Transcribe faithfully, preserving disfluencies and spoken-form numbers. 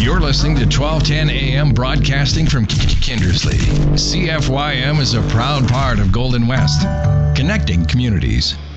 You're listening to twelve ten A M broadcasting from Kindersley. C F Y M is a proud part of Golden West, connecting communities.